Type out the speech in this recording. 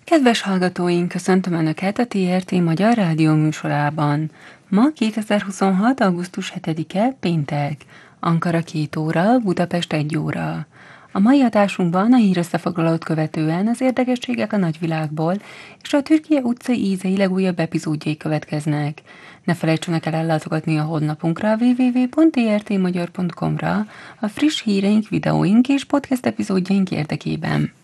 Kedves hallgatóink, köszöntöm Önöket a TRT Magyar Rádió műsorában. Ma 2026. augusztus 7-e, péntek. Ankara 2 óra, Budapest 1 óra. A mai adásunkban a hírösszefoglalót követően az érdekességek a nagyvilágból és a Türkia utcai ízei legújabb epizódjai következnek. Ne felejtsenek el ellátogatni a honlapunkra www.trtmagyar.com-ra a friss híreink, videóink és podcast epizódjaink érdekében.